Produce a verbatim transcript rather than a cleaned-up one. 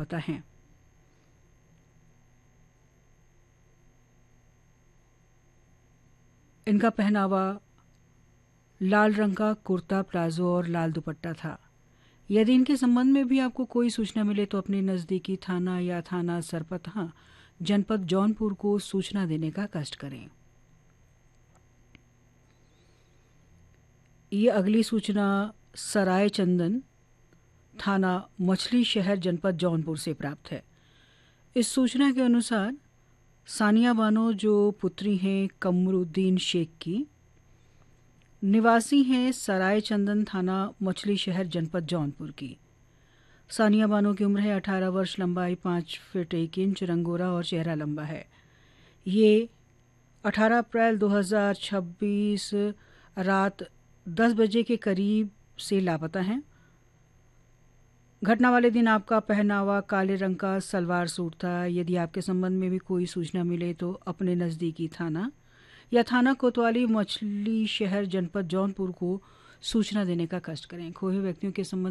लापता हैं। इनका पहनावा लाल रंग का कुर्ता प्लाजो और लाल दुपट्टा था। यदि इनके संबंध में भी आपको कोई सूचना मिले तो अपने नज़दीकी थाना या थाना सरपथा जनपद जौनपुर को सूचना देने का कष्ट करें। ये अगली सूचना सराय चंदन थाना मछली शहर जनपद जौनपुर से प्राप्त है। इस सूचना के अनुसार सानिया बानो जो पुत्री हैं कमरुद्दीन शेख की, निवासी हैं सराय चंदन थाना मछली शहर जनपद जौनपुर की। सानिया बानो की उम्र है अठारह वर्ष, लंबाई पाँच फीट एक इंच, रंगोरा और चेहरा लंबा है। ये अठारह अप्रैल दो हज़ार छब्बीस रात दस बजे के करीब से लापता हैं। घटना वाले दिन आपका पहनावा काले रंग का सलवार सूट था। यदि आपके संबंध में भी कोई सूचना मिले तो अपने नज़दीकी थाना या थाना कोतवाली मछली शहर जनपद जौनपुर को सूचना देने का कष्ट करें। खोए व्यक्तियों के संबंध